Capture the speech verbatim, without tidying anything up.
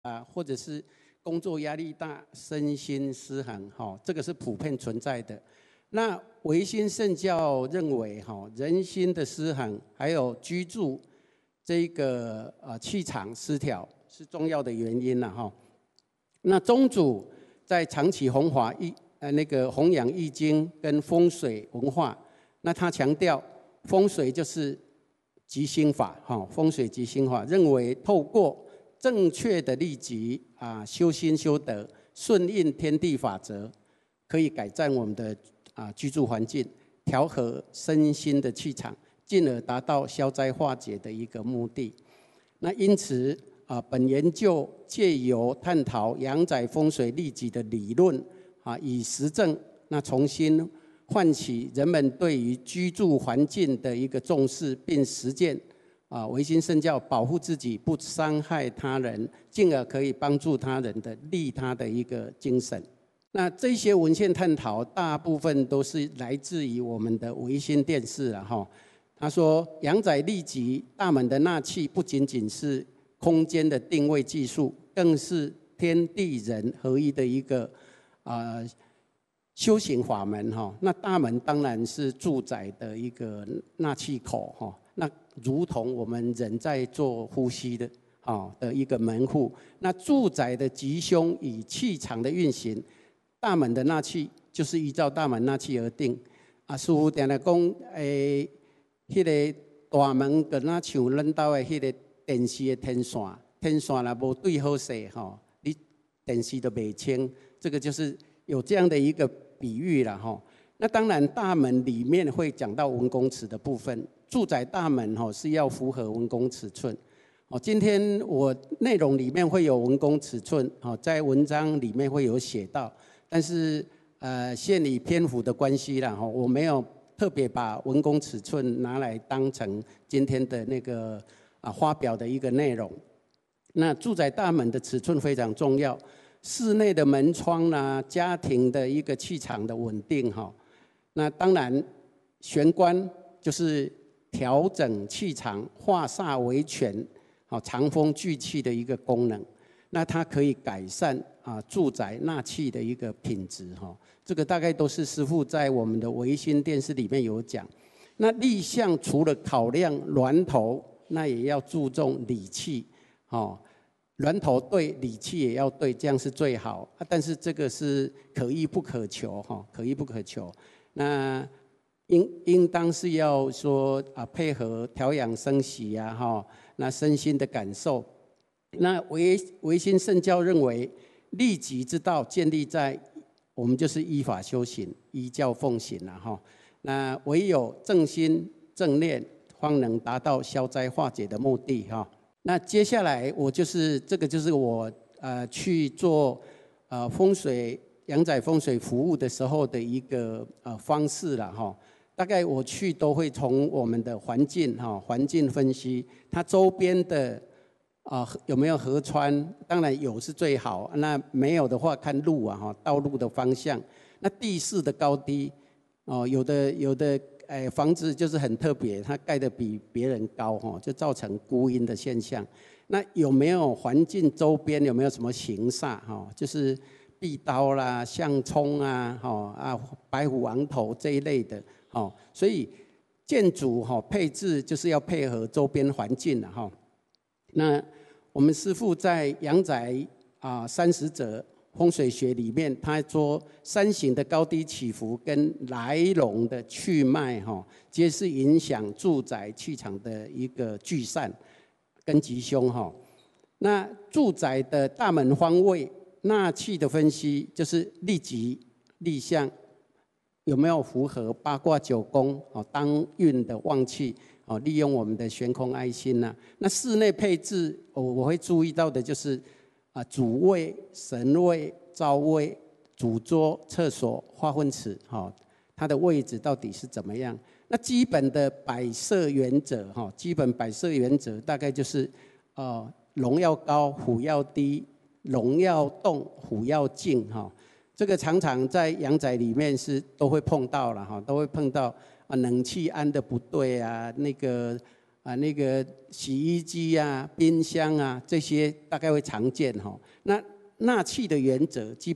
啊，或者是工作压力大、身心失衡，哈，这个是普遍存在的。那唯心圣教认为，哈，人心的失衡，还有居住这个呃气场失调是重要的原因了，哈。那宗主在长期弘法易呃那个弘扬易经跟风水文化，那他强调风水就是吉星法，哈，风水吉星法，认为透过正确的利己啊，修心修德，顺应天地法则，可以改善我们的啊居住环境，调和身心的气场，进而达到消灾化解的一个目的。那因此啊，本研究借由探讨阳宅风水利己的理论啊，以实证，那重新唤起人们对于居住环境的一个重视，并实践啊唯心圣教保护自己不伤害他人，进而可以帮助他人的利他的一个精神。那这些文献探讨大部分都是来自于我们的唯心电视了哈。他说，阳宅利己大门的纳气不仅仅是空间的定位技术，更是天地人合一的一个啊、呃、修行法门哈。那大门当然是住宅的一个纳气口哈，那如同我们人在做呼吸的啊的一个门户。那住宅的吉凶与气场的运行，大门的纳气就是依照大门纳气而定。啊，师父定来讲，诶，迄个大门跟那像咱兜的迄个电视的天线，天线若无对好势吼，你电视都袂清。这个就是有这样的一个比喻啦吼。那当然，大门里面会讲到文公尺的部分，住宅大门吼是要符合文公尺寸。哦，今天我内容里面会有文公尺寸，哦，在文章里面会有写到，但是呃，限于篇幅的关系啦，哈，我没有特别把文公尺寸拿来当成今天的那个啊发表的一个内容。那住宅大门的尺寸非常重要，室内的门窗啦，家庭的一个气场的稳定哈。那当然，玄关就是调整气场、化煞为权。好，藏风聚气的一个功能，那它可以改善啊住宅纳气的一个品质哈。这个大概都是师父在我们的唯心电视里面有讲。那立项除了考量峦头，那也要注重理气，哦，峦头对，理气也要对，这样是最好。啊、但是这个是可遇不可求哈，可遇不可求。那应应当是要说啊配合调养生息呀哈。那身心的感受，那唯唯心圣教认为，利己之道建立在我们就是依法修行，依教奉行了哈。那唯有正心正念，方能达到消灾化解的目的哈。那接下来我就是这个就是我呃去做呃风水阳宅风水服务的时候的一个呃方式了哈。大概我去都会从我们的环境哈环境分析，它周边的啊、呃、有没有河川，当然有是最好，那没有的话看路啊哈道路的方向，那地势的高低哦，有的有的哎房子就是很特别，它盖得比别人高哈，就造成孤阴的现象。那有没有环境周边有没有什么形煞哈，就是壁刀啦、象冲啊、哈啊白虎王头这一类的。哦，所以建筑哈配置就是要配合周边环境的哈。那我们师父在阳宅啊三十则风水学里面，他说山形的高低起伏跟来龙的去脉哈，皆是影响住宅气场的一个聚散跟吉凶哈。那住宅的大门方位纳气的分析，就是立吉立向。有没有符合八卦九宫哦当运的旺气哦？利用我们的悬空爱心呐、啊。那室内配置，我我会注意到的就是啊主位、神位、灶位、主桌、厕所、化粪池，哈、哦，它的位置到底是怎么样？那基本的摆设原则哈、哦，基本摆设原则大概就是哦龙要高，虎要低，龙要动，虎要静哈。哦这个常常在阳宅里面是都会碰到了哈，都会碰到啊冷气安的不对啊，那个啊那个洗衣机啊、冰箱啊这些大概会常见哈。那纳气的原则基